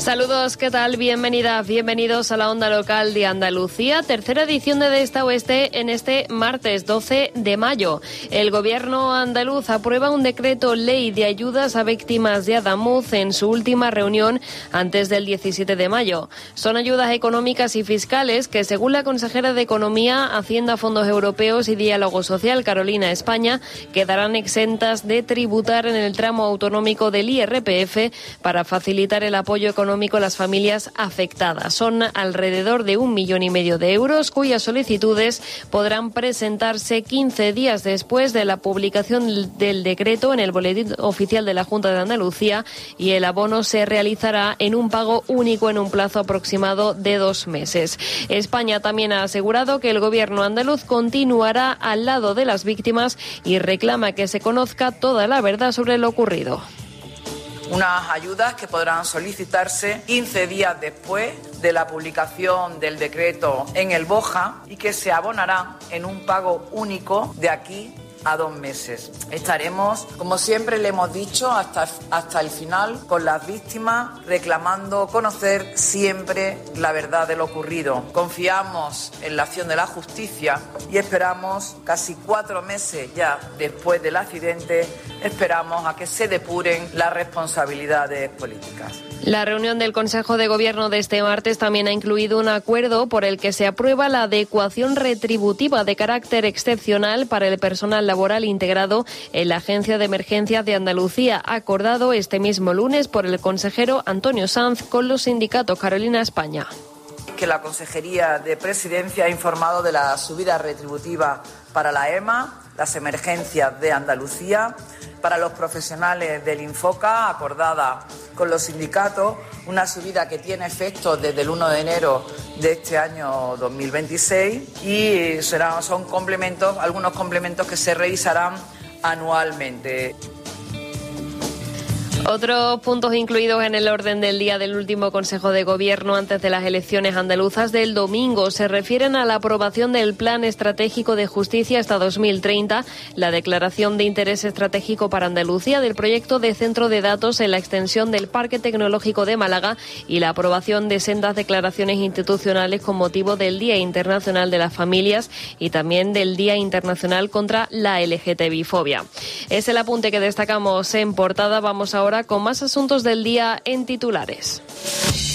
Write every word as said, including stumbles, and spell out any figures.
Saludos, ¿qué tal? Bienvenidas, bienvenidos a la Onda Local de Andalucía, tercera edición de De Esta a Oeste en este martes doce de mayo. El gobierno andaluz aprueba un decreto ley de ayudas a víctimas de Adamuz en su última reunión antes del diecisiete de mayo. Son ayudas económicas y fiscales que, según la consejera de Economía, Hacienda, Fondos Europeos y Diálogo Social, Carolina España, quedarán exentas de tributar en el tramo autonómico del I R P F para facilitar el apoyo económico económico a las familias afectadas. Son alrededor de un millón y medio de euros cuyas solicitudes podrán presentarse quince días después de la publicación del decreto en el Boletín Oficial de la Junta de Andalucía, y el abono se realizará en un pago único en un plazo aproximado de dos meses. España también ha asegurado que el gobierno andaluz continuará al lado de las víctimas y reclama que se conozca toda la verdad sobre lo ocurrido. Unas ayudas que podrán solicitarse quince días después de la publicación del decreto en el BOJA y que se abonarán en un pago único de aquí a dos meses. Estaremos, como siempre le hemos dicho, hasta, hasta el final con las víctimas, reclamando conocer siempre la verdad de lo ocurrido. Confiamos en la acción de la justicia y esperamos, casi cuatro meses ya después del accidente, esperamos a que se depuren las responsabilidades políticas. La reunión del Consejo de Gobierno de este martes también ha incluido un acuerdo por el que se aprueba la adecuación retributiva de carácter excepcional para el personal laboral integrado en la Agencia de Emergencias de Andalucía, acordado este mismo lunes por el consejero Antonio Sanz con los sindicatos. Carolina España. Que la Consejería de Presidencia ha informado de la subida retributiva para la E M A, las emergencias de Andalucía, para los profesionales del Infoca, acordada con los sindicatos, una subida que tiene efecto desde el uno de enero de este año dos mil veintiséis, y serán, son complementos, algunos complementos que se revisarán anualmente. Otros puntos incluidos en el orden del día del último Consejo de Gobierno antes de las elecciones andaluzas del domingo se refieren a la aprobación del Plan Estratégico de Justicia hasta dos mil treinta, la declaración de interés estratégico para Andalucía del proyecto de centro de datos en la extensión del Parque Tecnológico de Málaga y la aprobación de sendas declaraciones institucionales con motivo del Día Internacional de las Familias y también del Día Internacional contra la L G T B I fobia. Es el apunte que destacamos en portada. Vamos ahora con más asuntos del día en titulares.